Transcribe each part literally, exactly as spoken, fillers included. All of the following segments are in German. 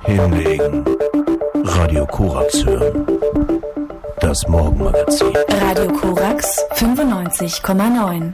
Hinlegen. Radio Korax hören. Das Morgenmagazin. Radio Korax fünfundneunzig Komma neun.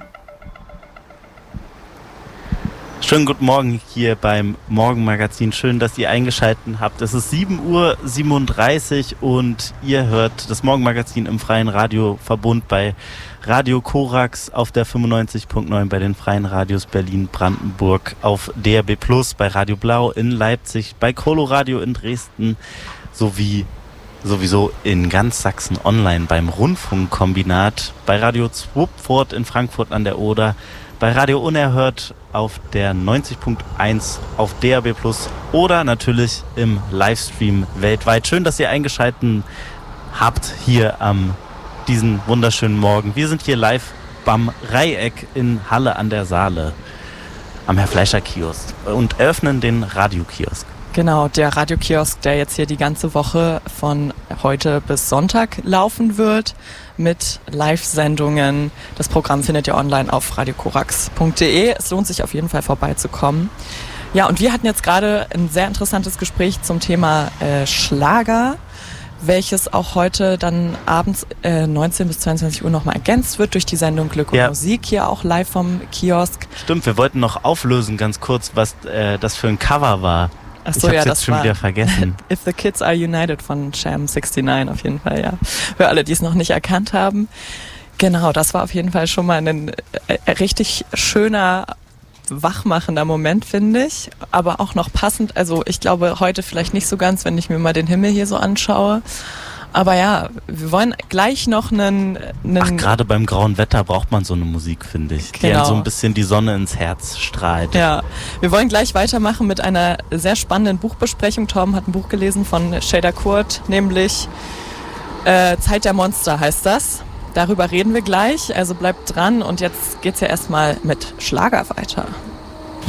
Schönen guten Morgen hier beim Morgenmagazin. Schön, dass ihr eingeschaltet habt. Es ist sieben Uhr siebenunddreißig und ihr hört das Morgenmagazin im freien Radioverbund bei Radio Korax auf der fünfundneunzig Komma neun bei den freien Radios Berlin, Brandenburg, auf D R B Plus, bei Radio Blau in Leipzig, bei Coloradio in Dresden sowie sowieso in ganz Sachsen online beim Rundfunkkombinat, bei Radio Zwupfurt in Frankfurt an der Oder, bei Radio Unerhört auf der neunzig Komma eins auf D R B Plus oder natürlich im Livestream weltweit. Schön, dass ihr eingeschaltet habt hier am diesen wunderschönen Morgen. Wir sind hier live beim Reieck in Halle an der Saale am Herr Fleischer Kiosk und eröffnen den Radiokiosk. Genau, der Radiokiosk, der jetzt hier die ganze Woche von heute bis Sonntag laufen wird mit Live-Sendungen. Das Programm findet ihr online auf radio korax punkt de. Es lohnt sich auf jeden Fall vorbeizukommen. Ja, und wir hatten jetzt gerade ein sehr interessantes Gespräch zum Thema äh, Schlager, welches auch heute dann abends äh, neunzehn bis zweiundzwanzig Uhr nochmal ergänzt wird durch die Sendung Glück und ja. Musik hier auch live vom Kiosk. Stimmt, wir wollten noch auflösen ganz kurz, was äh, das für ein Cover war. Ach so, ich hab's ja, jetzt das schon war wieder vergessen. If the Kids Are United von Sham neunundsechzig auf jeden Fall, ja. Für alle, die es noch nicht erkannt haben. Genau, das war auf jeden Fall schon mal ein äh, richtig schöner, wachmachender Moment, finde ich. Aber auch noch passend, also ich glaube heute vielleicht nicht so ganz, wenn ich mir mal den Himmel hier so anschaue. Aber ja, wir wollen gleich noch einen... einen Ach, gerade beim grauen Wetter braucht man so eine Musik, finde ich. Die genau. einem so ein bisschen die Sonne ins Herz strahlt. Ja, wir wollen gleich weitermachen mit einer sehr spannenden Buchbesprechung. Torben hat ein Buch gelesen von Shader Kurt, nämlich äh, Zeit der Monster heißt das. Darüber reden wir gleich, also bleibt dran und jetzt geht's ja erstmal mit Schlager weiter.